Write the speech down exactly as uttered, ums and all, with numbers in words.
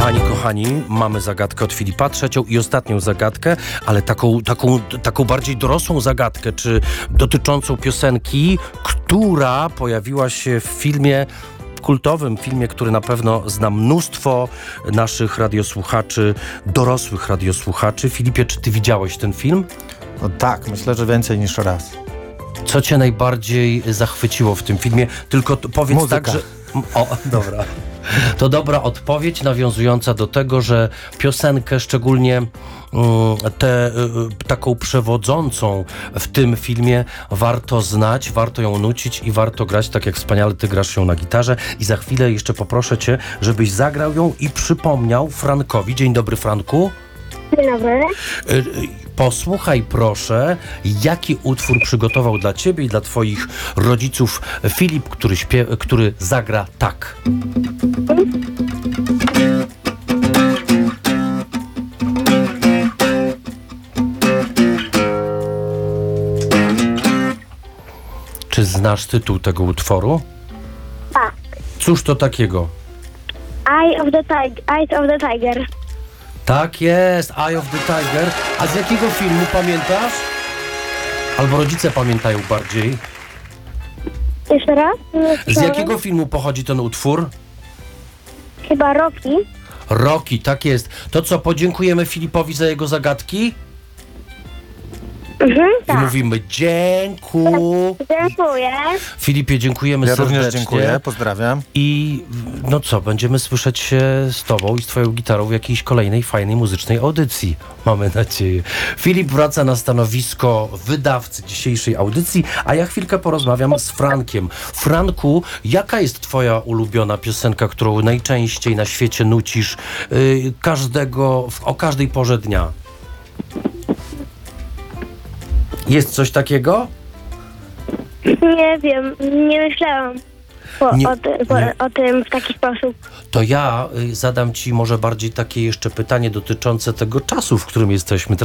Kochani, kochani, mamy zagadkę od Filipa, trzecią i ostatnią zagadkę, ale taką, taką, taką bardziej dorosłą zagadkę, czy dotyczącą piosenki, która pojawiła się w filmie, kultowym filmie, który na pewno zna mnóstwo naszych radiosłuchaczy, dorosłych radiosłuchaczy. Filipie, czy ty widziałeś ten film? No tak, myślę, że więcej niż raz. Co cię najbardziej zachwyciło w tym filmie? Tylko t- powiedz Muzyka. tak, że... O, dobra. To dobra odpowiedź nawiązująca do tego, że piosenkę, szczególnie mm, tę y, taką przewodzącą w tym filmie, warto znać, warto ją nucić i warto grać, tak jak wspaniale ty grasz ją na gitarze. I za chwilę jeszcze poproszę cię, żebyś zagrał ją i przypomniał Frankowi. Dzień dobry, Franku. Dzień dobry. Y, y, Posłuchaj proszę, jaki utwór przygotował dla ciebie i dla twoich rodziców Filip, który, śpiew, który zagra tak. Czy znasz tytuł tego utworu? Tak. Cóż to takiego? Eye of the Tiger. Eyes of the Tiger. Tak jest, Eye of the Tiger. A z jakiego filmu pamiętasz? Albo rodzice pamiętają bardziej. Jeszcze raz? Z jakiego filmu pochodzi ten utwór? Chyba Rocky. Rocky, tak jest. To co, podziękujemy Filipowi za jego zagadki? Mhm, I tak. mówimy dziękuję. Dziękuję. Filipie, dziękujemy Ja serdecznie. również dziękuję, pozdrawiam. I no co, będziemy słyszeć się z tobą i z twoją gitarą w jakiejś kolejnej fajnej muzycznej audycji. Mamy nadzieję. Filip wraca na stanowisko wydawcy dzisiejszej audycji, a ja chwilkę porozmawiam z Frankiem. Franku, jaka jest twoja ulubiona piosenka, którą najczęściej na świecie nucisz yy, każdego, w, o każdej porze dnia? Jest coś takiego? Nie wiem, nie myślałam po, Nie- o, ty, po, nie. o tym w taki sposób. To ja y, zadam ci może bardziej takie jeszcze pytanie dotyczące tego czasu, w którym jesteśmy.